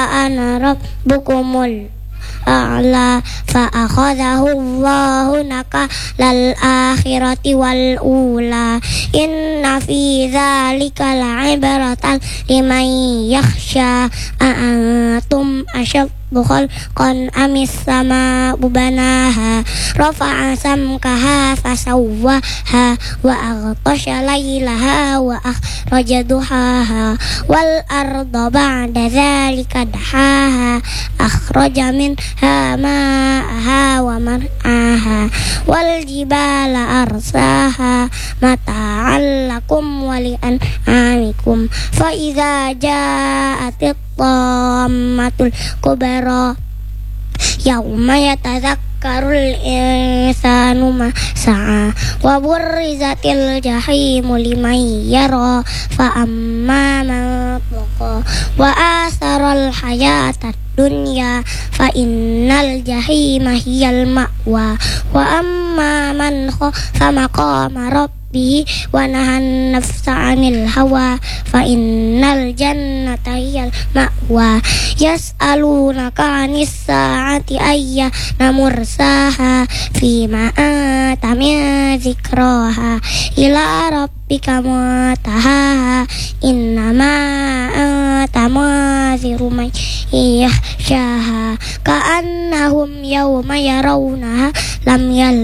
ana rabbukumul a'la fa akhadahu Allahu nakalal akhirati wal ula inna fi dzalika la'ibratan liman yakhsha a'antum asyaddu khalqan amis sama'u banaha rafa'a samkaha fasawwaha wa aghtasha laylaha wa akhraja duhaha wal arda ba'da dzalika dahaha akhraja minha ma'aha wa mar'aha wal jibala arsaha mata'an lakum wa li'an'amikum fa idza ja'atit tammatul kubra yauma yatadzakkarul insanu ma sa'a wa burrizatil jahimu liman yara fa amma man taqa wa asaral hayatad dunya fa innal jahima hiyal ma'wa wa amma man khafa maqama rabbihi wa nahan nafsa 'anil hawa fa innal jannata hiyal ma'wa yas'alunaka 'anis sa'ati ayyana mursaha fima anta min dzikraha ila rabbika muntahaha innama anta munziru man yahshaha ka'annahum yawma yarawnaha lam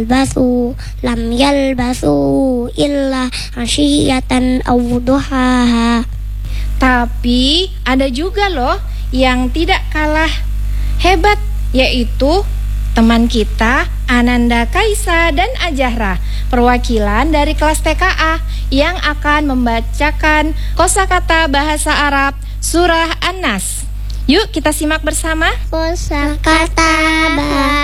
yalbasu illa ashiyatan aw duhaha. Tapi ada juga loh yang tidak kalah hebat, yaitu teman kita Ananda Kaisa dan Ajahra, perwakilan dari kelas TKA yang akan membacakan kosakata bahasa Arab surah An-Nas. Yuk kita simak bersama. Kosakata bahasa